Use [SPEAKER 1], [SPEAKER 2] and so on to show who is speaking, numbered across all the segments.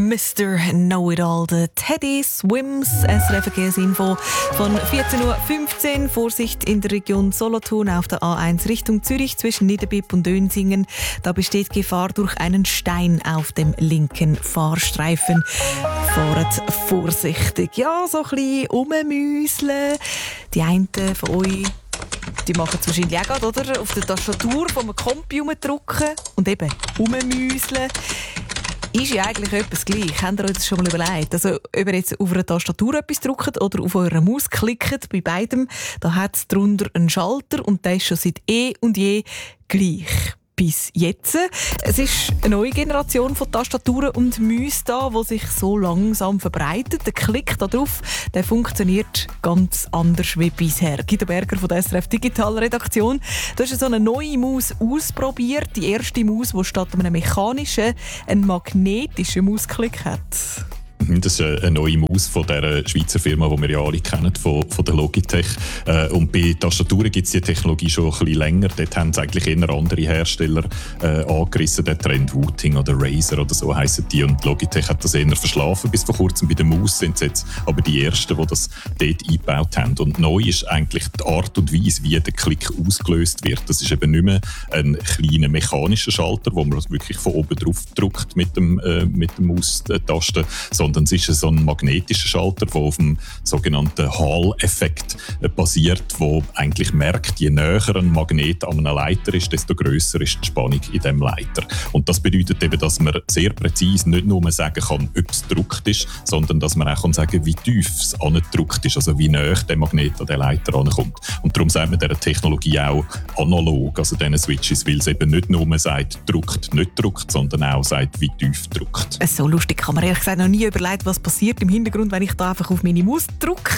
[SPEAKER 1] Mr. Know-it-all, der Teddy Swims. SRF-Verkehrsinfo von 14.15 Uhr. Vorsicht in der Region Solothurn auf der A1 Richtung Zürich zwischen Niederbipp und Dönsingen. Da besteht Gefahr durch einen Stein auf dem linken Fahrstreifen. Fahrt vorsichtig. Ja, so ein bisschen rummüseln. Die einen von euch, die machen es wahrscheinlich auch gerade, oder? Auf der Tastatur vom Kompi drücken und eben rummüseln. Ist ja eigentlich etwas gleich. Habt ihr euch das schon mal überlegt? Also, ob ihr jetzt auf einer Tastatur etwas drückt oder auf eurer Maus klickt, bei beidem, da hat es darunter einen Schalter und der ist schon seit und je gleich. Bis jetzt. Es ist eine neue Generation von Tastaturen und Mäusen da, die sich so langsam verbreitet. Der Klick da drauf, der funktioniert ganz anders wie bisher. Guido Berger von der SRF Digital Redaktion. Du hast so eine neue Maus ausprobiert. Die erste Maus, die statt einem mechanischen einen magnetischen Mausklick hat.
[SPEAKER 2] Das ist eine neue Maus von dieser Schweizer Firma, die wir ja alle kennen, von der Logitech. Und bei Tastaturen gibt es die Technologie schon ein bisschen länger. Dort haben es eigentlich eher andere Hersteller angerissen. Der Trend Wooting oder Razer oder so heissen die. Und Logitech hat das eher verschlafen. Bis vor kurzem bei der Maus sind es jetzt aber die Ersten, die das dort eingebaut haben. Und neu ist eigentlich die Art und Weise, wie der Klick ausgelöst wird. Das ist eben nicht mehr ein kleiner mechanischer Schalter, wo man wirklich von oben drauf drückt mit der Maustaste, sondern es ist so ein magnetischer Schalter, der auf dem sogenannten Hall-Effekt basiert, der eigentlich merkt, je näher ein Magnet an einem Leiter ist, desto grösser ist die Spannung in diesem Leiter. Und das bedeutet eben, dass man sehr präzise nicht nur sagen kann, ob es gedruckt ist, sondern dass man auch sagen kann, wie tief es angedruckt ist, also wie näher der Magnet an den Leiter ankommt. Und darum sagt man dieser Technologie auch analog, also diesen Switches, weil es eben nicht nur sagt, druckt, nicht druckt, sondern auch sagt, wie tief druckt.
[SPEAKER 1] So lustig kann man ehrlich gesagt noch nie überlegt, was passiert im Hintergrund, wenn ich da einfach auf meine Maus drücke.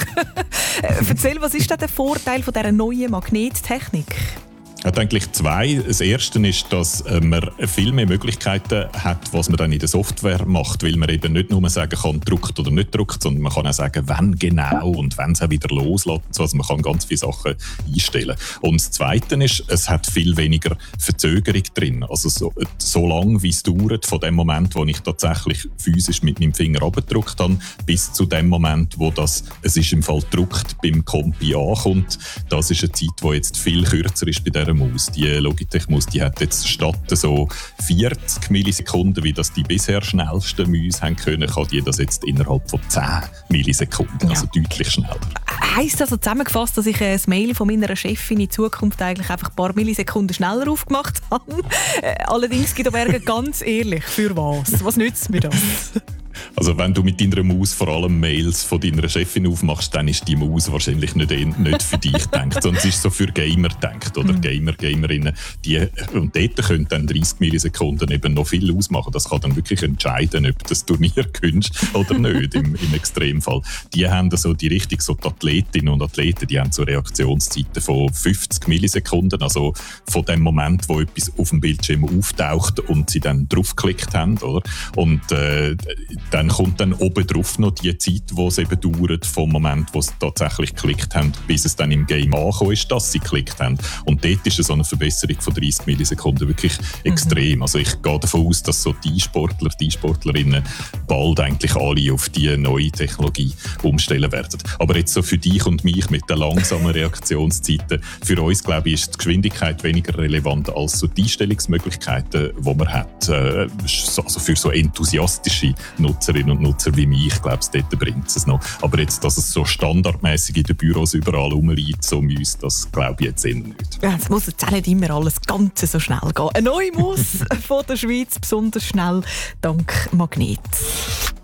[SPEAKER 1] Erzähl, was ist denn der Vorteil von dieser neuen Magnettechnik?
[SPEAKER 2] Es hat eigentlich zwei. Das erste ist, dass man viel mehr Möglichkeiten hat, was man dann in der Software macht, weil man eben nicht nur sagen kann, druckt oder nicht druckt, sondern man kann auch sagen, wann genau und wann es auch wieder loslässt. Also man kann ganz viele Sachen einstellen. Und das Zweite ist, es hat viel weniger Verzögerung drin. Also so lange, wie es dauert, von dem Moment, wo ich tatsächlich physisch mit meinem Finger runtergedrückt habe, bis zu dem Moment, wo es ist im Fall gedruckt beim Kompi ankommt. Das ist eine Zeit, die jetzt viel kürzer ist bei dieser Maus. Die Logitech-Maus, die hat jetzt statt so 40 Millisekunden, wie das die bisher schnellsten Mäuse haben können, kann die das jetzt innerhalb von 10 Millisekunden, also deutlich schneller.
[SPEAKER 1] Heisst also zusammengefasst, dass ich ein Mail von meiner Chefin in Zukunft eigentlich einfach ein paar Millisekunden schneller aufgemacht habe? Allerdings, Guido Berger, ganz ehrlich, für was? Was nützt mir das?
[SPEAKER 2] Also wenn du mit deiner Maus vor allem Mails von deiner Chefin aufmachst, dann ist die Maus wahrscheinlich nicht für dich gedacht, sondern es ist so für Gamer gedacht oder Gamerinnen. Und dort können dann 30 Millisekunden eben noch viel ausmachen. Das kann dann wirklich entscheiden, ob du das Turnier gewinnst oder nicht im Extremfall. Die haben also die Athletinnen und Athleten, die haben so Reaktionszeiten von 50 Millisekunden, also von dem Moment, wo etwas auf dem Bildschirm auftaucht und sie dann draufgeklickt haben, oder? Und dann kommt dann oben drauf noch die Zeit, die es eben dauert, vom Moment, wo sie tatsächlich geklickt haben, bis es dann im Game angekommen ist, dass sie geklickt haben. Und dort ist so eine Verbesserung von 30 Millisekunden wirklich extrem. Also ich gehe davon aus, dass so die Sportler, die Sportlerinnen bald eigentlich alle auf die neue Technologie umstellen werden. Aber jetzt so für dich und mich mit den langsamen Reaktionszeiten, für uns, glaube ich, ist die Geschwindigkeit weniger relevant als so die Einstellungsmöglichkeiten, die man hat. Also für so enthusiastische Nutzerinnen und Nutzer wie mich, ich glaube, dort bringt es noch. Aber jetzt, dass es so standardmäßig in den Büros überall rumliegt, so Mäuse, das glaube ich jetzt eher nicht.
[SPEAKER 1] Ja, es muss jetzt auch nicht immer alles ganz so schnell gehen. Eine neue Maus von der Schweiz, besonders schnell, dank Magnet.